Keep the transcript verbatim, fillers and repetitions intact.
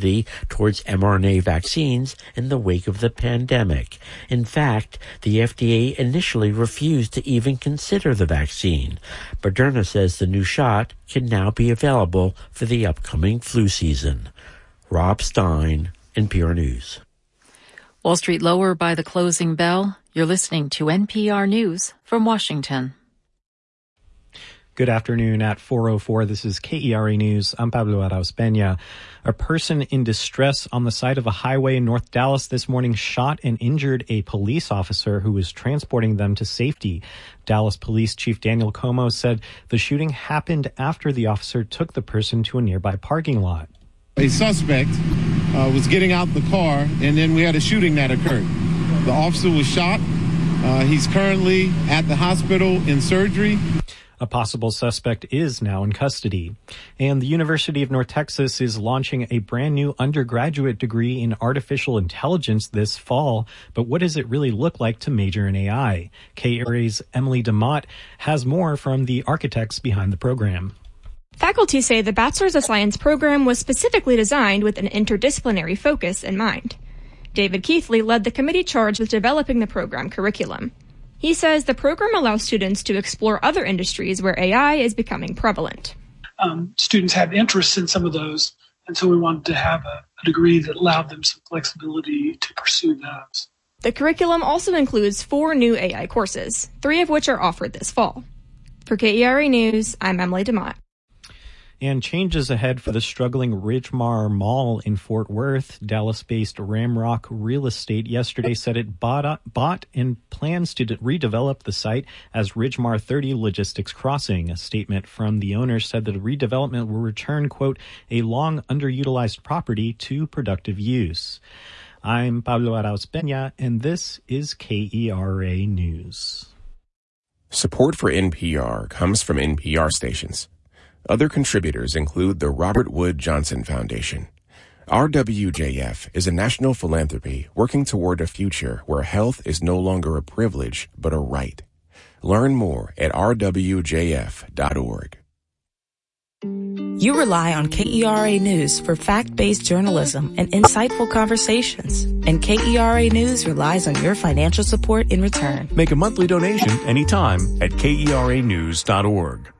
hostility towards mRNA vaccines in the wake of the pandemic. In fact, the F D A initially refused to even consider the vaccine. Moderna says the new shot can now be available for the upcoming flu season. Rob Stein, N P R News. Wall Street lower by the closing bell. You're listening to N P R News from Washington. Good afternoon at four oh four. This is K E R A News. I'm Pablo Arauz-Peña. A person in distress on the side of a highway in North Dallas this morning shot and injured a police officer who was transporting them to safety. Dallas Police Chief Daniel Como said the shooting happened after the officer took the person to a nearby parking lot. A suspect uh, was getting out the car, and then we had a shooting that occurred. The officer was shot. Uh, he's currently at the hospital in surgery. A possible suspect is now in custody. And the University of North Texas is launching a brand new undergraduate degree in artificial intelligence this fall. But what does it really look like to major in A I? K E R A's Emily DeMott has more from the architects behind the program. Faculty say the Bachelor's of Science program was specifically designed with an interdisciplinary focus in mind. David Keithley led the committee charged with developing the program curriculum. He says the program allows students to explore other industries where A I is becoming prevalent. Um, students have interests in some of those, and so we wanted to have a, a degree that allowed them some flexibility to pursue those. The curriculum also includes four new A I courses, three of which are offered this fall. For K E R A News, I'm Emily DeMott. And changes ahead for the struggling Ridgemar Mall in Fort Worth. Dallas-based Ramrock Real Estate yesterday said it bought, bought and plans to redevelop the site as Ridgemar thirty Logistics Crossing. A statement from the owner said that the redevelopment will return, quote, a long underutilized property to productive use. I'm Pablo Arauz-Peña, and this is K E R A News. Support for N P R comes from N P R stations. Other contributors include the Robert Wood Johnson Foundation. R W J F is a national philanthropy working toward a future where health is no longer a privilege, but a right. Learn more at r w j f dot org. You rely on K E R A News for fact-based journalism and insightful conversations. And K E R A News relies on your financial support in return. Make a monthly donation anytime at k e r a news dot org.